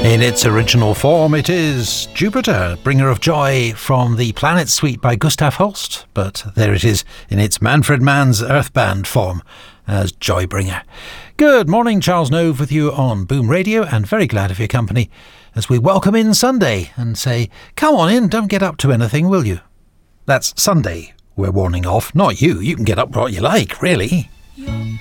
In its original form, it is Jupiter, bringer of joy from the Planet Suite by Gustav Holst, but there it is in its Manfred Mann's Earthband form as Joybringer. Good morning, Charles Nove with you on Boom Radio, and very glad of your company as we welcome in Sunday and say, come on in, don't get up to anything, will you? That's Sunday we're warning off, not you. You can get up what you like, really.